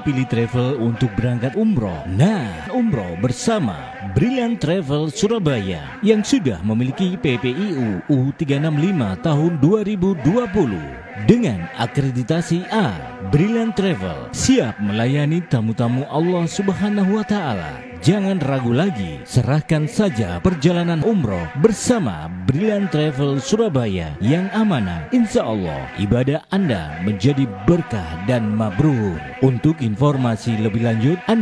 pilih travel untuk berangkat umroh? Nah, umroh bersama Brilliant Travel Surabaya yang sudah memiliki PPIU U365 tahun 2020 dengan akreditasi A. Brilliant Travel siap melayani tamu-tamu Allah Subhanahu wa Ta'ala. Jangan ragu lagi, serahkan saja perjalanan umroh bersama Brilliant Travel Surabaya yang amanah. Insya Allah ibadah Anda menjadi berkah dan mabrur. Untuk informasi lebih lanjut,